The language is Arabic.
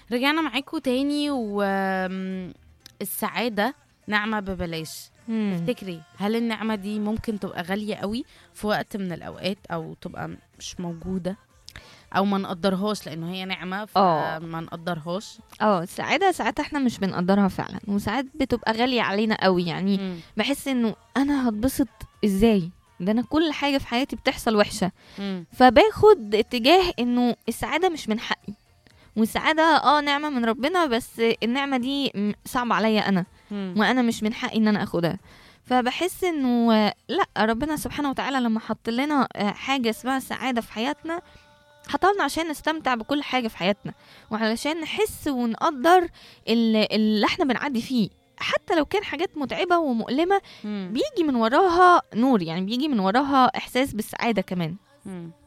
رجعنا معاكم تاني، والسعادة نعمة ببلاش. تفتكري هل النعمة دي ممكن تبقى غالية قوي في وقت من الأوقات، أو تبقى مش موجودة، أو ما نقدرهاش لأنه هي نعمة فما نقدرهاش؟ السعادة ساعات احنا مش بنقدرها فعلا، وساعات بتبقى غالية علينا قوي. يعني بحس انه انا هتبسط ازاي؟ ده انا كل حاجة في حياتي بتحصل وحشة. فباخد اتجاه انه السعادة مش من حقي، والسعادة نعمة من ربنا، بس النعمة دي صعبة عليا انا، وانا مش من حقي ان انا اخدها. فبحس انه لا، ربنا سبحانه وتعالى لما حط لنا حاجة اسمها السعادة في حياتنا، حطلنا عشان نستمتع بكل حاجة في حياتنا، وعلشان نحس ونقدر اللي احنا بنعدي فيه، حتى لو كان حاجات متعبة ومؤلمة. بيجي من وراها نور، يعني بيجي من وراها احساس بالسعادة كمان.